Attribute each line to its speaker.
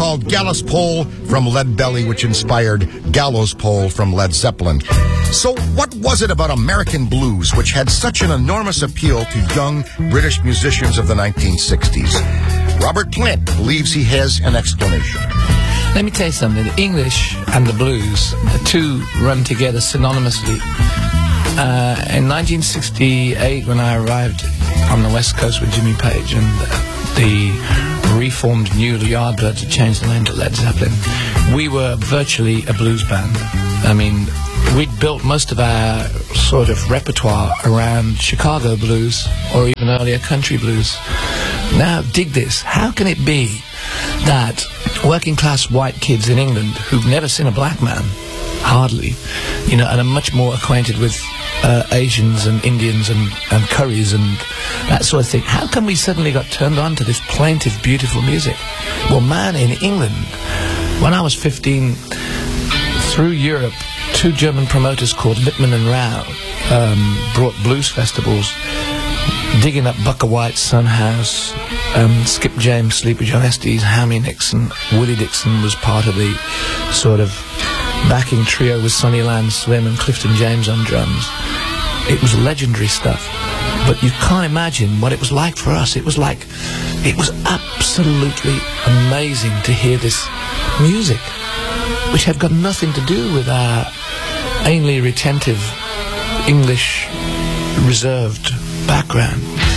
Speaker 1: called Gallows Pole from Lead Belly, which inspired Gallows Pole from Led Zeppelin. So what was it about American blues which had such an enormous appeal to young British musicians of the 1960s? Robert Plant believes he has an explanation.
Speaker 2: Let me tell you something. The English and the blues, the two run together synonymously. In 1968, when I arrived on the West Coast with Jimmy Page and the reformed New Yardbirds had changed the name to Led Zeppelin, we were virtually a blues band. I mean, we'd built most of our sort of repertoire around Chicago blues or even earlier country blues. Now, dig this. How can it be that working class white kids in England who've never seen a black man, hardly, you know, and are much more acquainted with Asians and Indians and curries and that sort of thing, how come we suddenly got turned on to this plaintive, beautiful music? Well, man, in England, when I was 15, through Europe, two German promoters called Lippmann and Rao brought blues festivals, digging up Bucka White's Son House, Skip James, Sleepy John Estes, Hammy Nixon, Willie Dixon was part of the sort of backing trio with Sonny Land Slim and Clifton James on drums. It was legendary stuff. But you can't imagine what it was like for us. It was absolutely amazing to hear this music, which had got nothing to do with our anally retentive, English, reserved background.